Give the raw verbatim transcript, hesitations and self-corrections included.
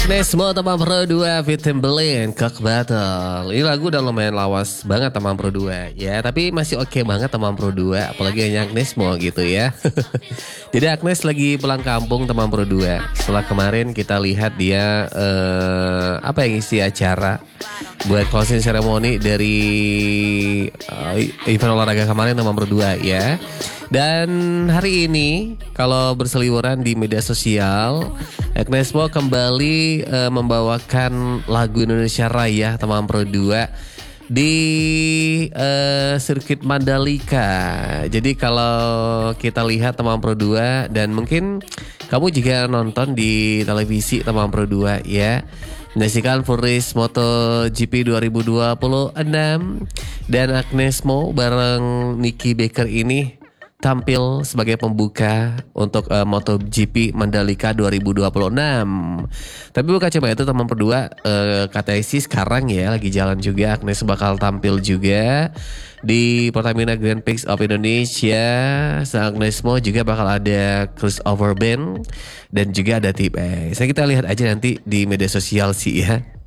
Agnes Mo teman Pro dua Fit Timberlake Cock Battle. Ini lagu udah lumayan lawas banget teman Pro dua ya, tapi masih oke banget teman Pro dua, apalagi hanya Agnes Mo gitu ya. Jadi Agnes lagi pulang kampung teman Pro dua. Setelah kemarin kita lihat dia eh, apa yang isi acara buat closing ceremony dari uh, event olahraga kemarin teman Pro dua ya. Dan hari ini kalau berseliweran di media sosial, Agnes Mo kembali uh, membawakan lagu Indonesia Raya teman Pro dua di uh, sirkuit Mandalika. Jadi kalau kita lihat teman Pro dua, dan mungkin kamu juga nonton di televisi teman Pro dua ya, menyaksikan full race MotoGP dua ribu dua puluh enam, dan Agnes Mo bareng Nicky Baker ini tampil sebagai pembuka untuk uh, MotoGP Mandalika dua ribu dua puluh enam. Tapi bukan cuma itu teman berdua, uh, katanya sih sekarang ya lagi jalan juga Agnes bakal tampil juga di Pertamina Grand Prix of Indonesia. Agnes Mo juga bakal ada crossover band dan juga ada tip. Eh, saya kita lihat aja nanti di media sosial sih ya.